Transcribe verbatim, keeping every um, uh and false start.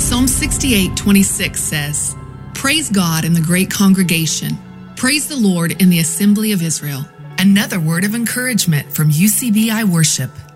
Psalm sixty-eight twenty-six says, "Praise God in the great congregation. Praise the Lord in the assembly of Israel." Another word of encouragement from U C B I Worship.